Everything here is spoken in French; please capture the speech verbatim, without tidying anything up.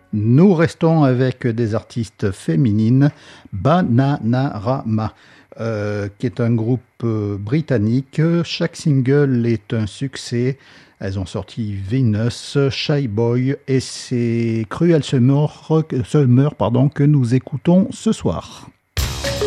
Nous restons avec des artistes féminines, Bananarama, euh, qui est un groupe euh, britannique. Chaque single est un succès. Elles ont sorti Venus, Shy Boy et c'est Cruel Summer, Summer pardon, que nous écoutons ce soir.